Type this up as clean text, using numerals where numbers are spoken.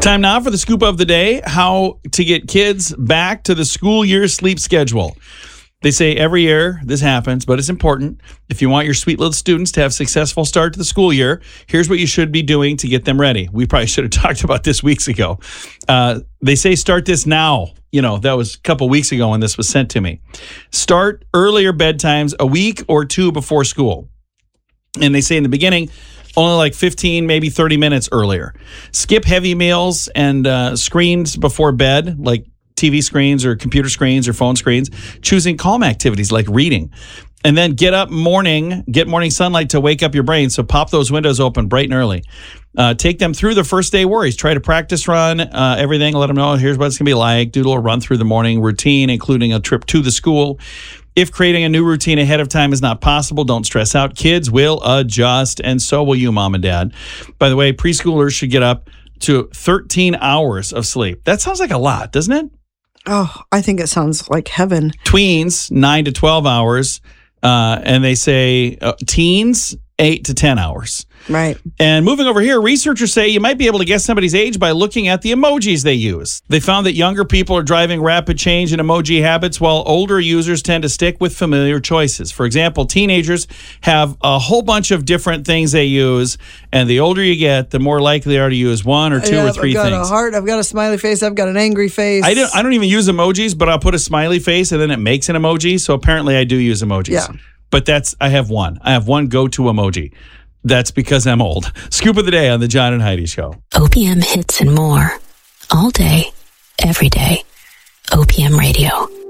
Time now for the scoop of the day, how to get kids back to the school year sleep schedule. They say every year this happens, but it's important. If you want your sweet little students to have a successful start to the school year, here's what you should be doing to get them ready. We probably should have talked about this weeks ago. They say start this now. You know, that was a couple weeks ago when this was sent to me. Start earlier bedtimes a week or two before school. And they say in the beginning, only like 15, maybe 30 minutes earlier. Skip heavy meals and screens before bed, like TV screens or computer screens or phone screens. Choosing calm activities like reading. And then get morning sunlight to wake up your brain. So pop those windows open bright and early. Take them through the first day worries. Try to practice run everything. Let them know here's what it's going to be like. Do a little run through the morning routine, including a trip to the school. If creating a new routine ahead of time is not possible, don't stress out. Kids will adjust, and so will you, mom and dad. By the way, preschoolers should get up to 13 hours of sleep. That sounds like a lot, doesn't it? Oh, I think it sounds like heaven. Tweens, 9 to 12 hours. And they say teens, 8 to 10 hours. Right. And moving over here, researchers say you might be able to guess somebody's age by looking at the emojis they use. They found that younger people are driving rapid change in emoji habits, while older users tend to stick with familiar choices. For example, teenagers have a whole bunch of different things they use, and the older you get, the more likely they are to use one or two or three things. I've got a heart, I've got a smiley face, I've got an angry face. I don't even use emojis, but I'll put a smiley face, and then it makes an emoji, so apparently I do use emojis. Yeah. But I have one. I have one go-to emoji. That's because I'm old. Scoop of the day on the John and Heidi Show. OPM hits and more. All day, every day. OPM Radio.